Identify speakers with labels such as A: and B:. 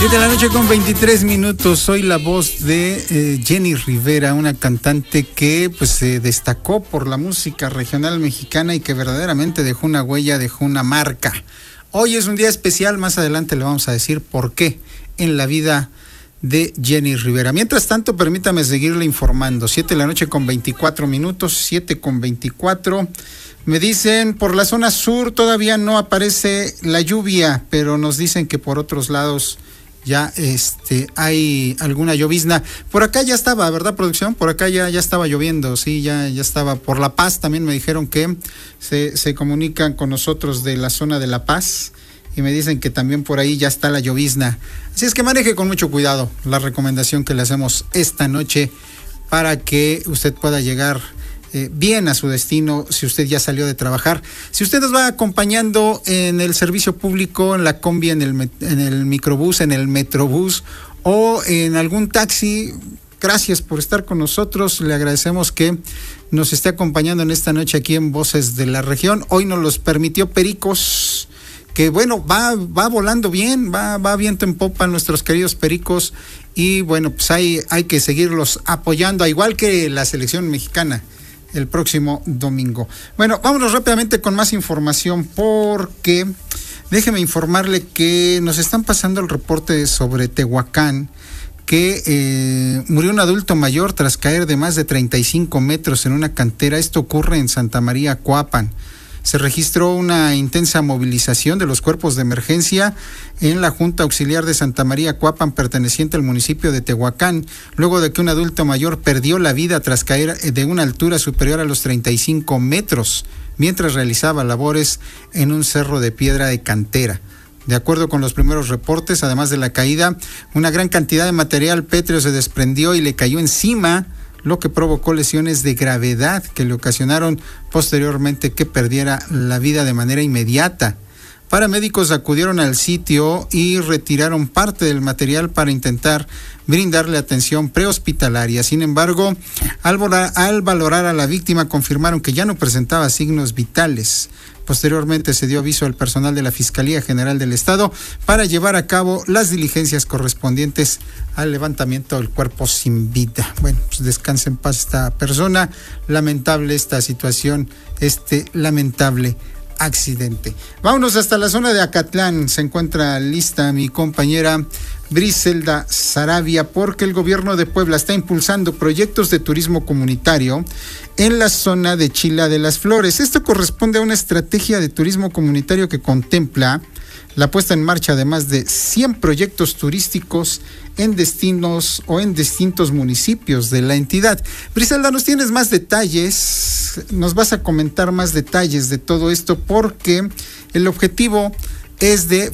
A: 7:23 Soy la voz de Jenny Rivera, una cantante que pues se destacó por la música regional mexicana y que verdaderamente dejó una huella, dejó una marca. Hoy es un día especial, más adelante le vamos a decir por qué en la vida de Jenny Rivera. Mientras tanto, permítame seguirle informando. 7:24, me dicen por la zona sur todavía no aparece la lluvia, pero nos dicen que por otros lados ya hay alguna llovizna. Por acá ya estaba, ¿verdad, producción? Por acá ya estaba lloviendo, sí, ya estaba. Por La Paz también me dijeron que se comunican con nosotros de la zona de La Paz y me dicen que también por ahí ya está la llovizna. Así es que maneje con mucho cuidado, la recomendación que le hacemos esta noche para que usted pueda llegar bien a su destino si usted ya salió de trabajar. Si usted nos va acompañando en el servicio público, en la combi, en el microbús, en el metrobús o en algún taxi, gracias por estar con nosotros. Le agradecemos que nos esté acompañando en esta noche aquí en Voces de la Región. Hoy nos los permitió Pericos, que bueno, va volando bien, va viento en popa nuestros queridos Pericos, y bueno, pues hay que seguirlos apoyando, igual que la selección mexicana el próximo domingo. Bueno, vámonos rápidamente con más información, porque déjeme informarle que nos están pasando el reporte sobre Tehuacán, que murió un adulto mayor tras caer de más de 35 metros en una cantera. Esto ocurre en Santa María, Coapan. Se registró una intensa movilización de los cuerpos de emergencia en la Junta Auxiliar de Santa María Coapan, perteneciente al municipio de Tehuacán, luego de que un adulto mayor perdió la vida tras caer de una altura superior a los 35 metros, mientras realizaba labores en un cerro de piedra de cantera. De acuerdo con los primeros reportes, además de la caída, una gran cantidad de material pétreo se desprendió y le cayó encima, lo que provocó lesiones de gravedad que le ocasionaron posteriormente que perdiera la vida de manera inmediata. Paramédicos acudieron al sitio y retiraron parte del material para intentar brindarle atención prehospitalaria. Sin embargo, al valorar a la víctima, confirmaron que ya no presentaba signos vitales. Posteriormente se dio aviso al personal de la Fiscalía General del Estado para llevar a cabo las diligencias correspondientes al levantamiento del cuerpo sin vida. Bueno, pues descanse en paz esta persona. Lamentable esta situación, lamentable accidente. Vámonos hasta la zona de Acatlán. Se encuentra lista mi compañera Briselda Saravia, porque el gobierno de Puebla está impulsando proyectos de turismo comunitario en la zona de Chila de las Flores. Esto corresponde a una estrategia de turismo comunitario que contempla la puesta en marcha de más de 100 proyectos turísticos en destinos o en distintos municipios de la entidad. Briselda, nos tienes más detalles, nos vas a comentar más detalles de todo esto, porque el objetivo es de